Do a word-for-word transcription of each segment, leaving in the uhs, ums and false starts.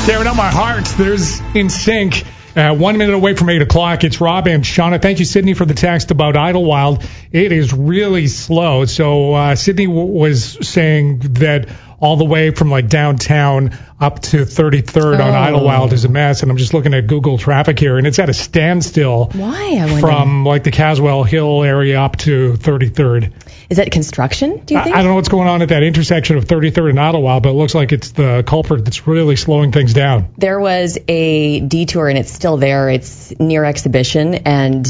Tearing up my heart. There's In Sync. Uh, one minute away from eight o'clock. It's Rob and Shauna. Thank you, Sydney, for the text about Idlewild. It is really slow. So uh, Sydney w- was saying that all the way from like downtown up to thirty-third oh. on Idlewild is a mess. And I'm just looking at Google traffic here, and it's at a standstill. Why? I wonder. From like the Caswell Hill area up to thirty-third. Is that construction, do you think? I, I don't know what's going on at that intersection of thirty-third and Idlewild, but it looks like it's the culprit that's really slowing things down. There was a detour, and it's still there. It's near Exhibition, and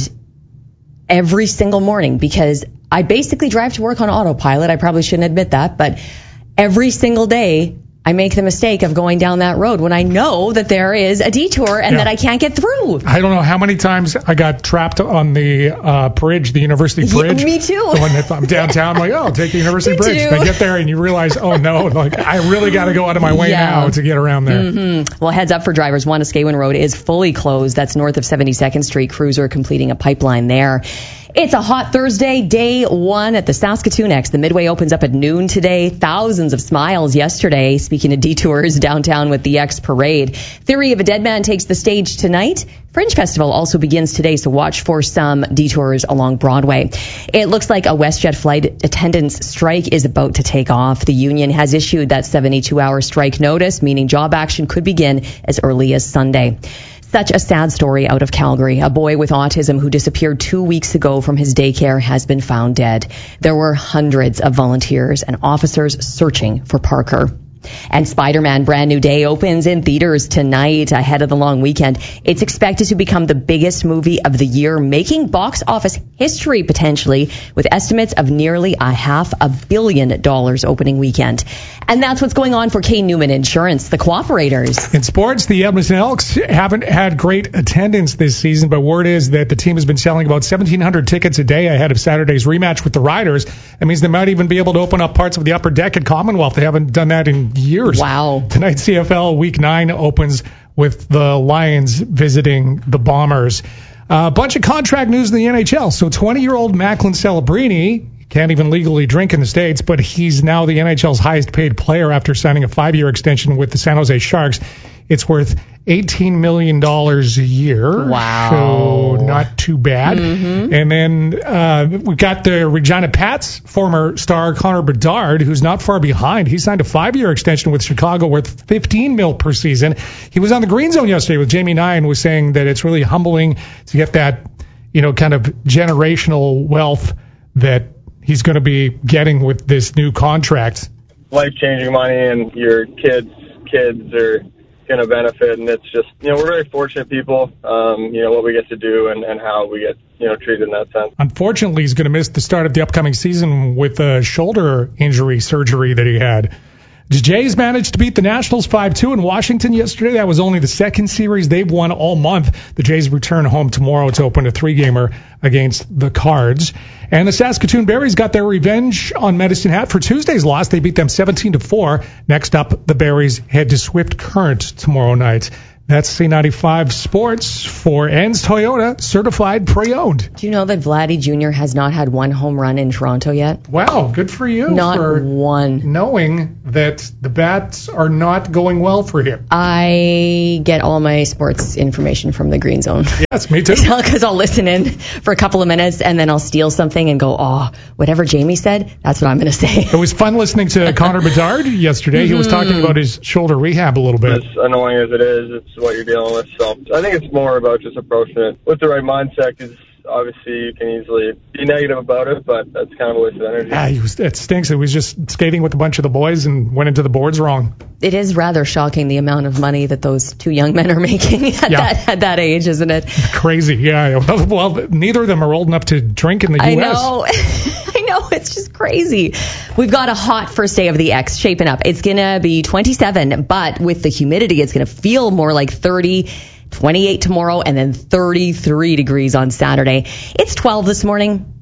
every single morning, because I basically drive to work on autopilot. I probably shouldn't admit that, but every single day I make the mistake of going down that road when I know that there is a detour and yeah. that I can't get through. I don't know how many times I got trapped on the uh, bridge, the University Bridge. Yeah, me too. When I'm downtown, I'm like, oh, I'll take the University me Bridge. Too. And I get there and you realize, oh no, like I really got to go out of my way yeah. now to get around there. Mm-hmm. Well, heads up for drivers. Wanaskewin Road is fully closed. That's north of seventy-second Street. Crews are completing a pipeline there. It's a hot Thursday, day one at the Saskatoon X. The Midway opens up at noon today. Thousands of smiles yesterday. Speaking of detours, downtown with the X Parade. Theory of a Dead Man takes the stage tonight. Fringe Festival also begins today, so watch for some detours along Broadway. It looks like a WestJet flight attendants strike is about to take off. The union has issued that seventy-two hour strike notice, meaning job action could begin as early as Sunday. Such a sad story out of Calgary. A boy with autism who disappeared two weeks ago from his daycare has been found dead. There were hundreds of volunteers and officers searching for Parker. And Spider-Man Brand New Day opens in theaters tonight ahead of the long weekend. It's expected to become the biggest movie of the year, making box office history potentially, with estimates of nearly a half a billion dollars opening weekend. And that's what's going on for K. Newman Insurance, the cooperators. In sports, the Edmonton Elks haven't had great attendance this season, but word is that the team has been selling about seventeen hundred tickets a day ahead of Saturday's rematch with the Riders. That means they might even be able to open up parts of the upper deck at Commonwealth. They haven't done that in years. Wow. Tonight's C F L Week nine opens with the Lions visiting the Bombers. A uh, bunch of contract news in the N H L. So twenty-year-old Macklin Celebrini can't even legally drink in the States, but he's now the N H L's highest paid player after signing a five-year extension with the San Jose Sharks. It's worth eighteen million dollars a year. Wow. So not too bad. Mm-hmm. And then uh, we got the Regina Pats former star Connor Bedard, who's not far behind. He signed a five-year extension with Chicago worth fifteen mil per season. He was on the Green Zone yesterday with Jamie Nye and was saying that it's really humbling to get that, you know, kind of generational wealth that he's going to be getting with this new contract. Life-changing money, and your kids' kids are going to benefit, and it's just, you know, we're very fortunate people, um, you know, what we get to do and, and how we get, you know, treated in that sense. Unfortunately, he's going to miss the start of the upcoming season with a shoulder injury surgery that he had. The Jays managed to beat the Nationals five two in Washington yesterday. That was only the second series they've won all month. The Jays return home tomorrow to open a three-gamer against the Cards. And the Saskatoon Berries got their revenge on Medicine Hat for Tuesday's loss. They beat them seventeen to four. Next up, the Berries head to Swift Current tomorrow night. That's C ninety-five Sports for Ends Toyota, certified pre-owned. Do you know that Vladdy Junior has not had one home run in Toronto yet? Wow, good for you. Not for one. Knowing that the bats are not going well for him. I get all my sports information from the Green Zone. Yes, me too. Because I'll listen in for a couple of minutes and then I'll steal something and go, oh, whatever Jamie said, that's what I'm going to say. It was fun listening to Connor Bedard yesterday. Mm-hmm. He was talking about his shoulder rehab a little bit. As annoying as it is, it's what you're dealing with. So I think it's more about just approaching it with the right mindset, because obviously you can easily be negative about it, but that's kind of a waste of energy. Yeah, he was, it stinks. It was just skating with a bunch of the boys and went into the boards wrong. It is rather shocking the amount of money that those two young men are making at, yeah. that, at that age, isn't it? Crazy, yeah. Well, well, neither of them are old enough to drink in the U S. I know. I know. It's just crazy. We've got a hot first day of the X shaping up. It's going to be twenty-seven, but with the humidity, it's going to feel more like thirty. twenty-eight tomorrow, and then thirty-three degrees on Saturday. It's twelve this morning.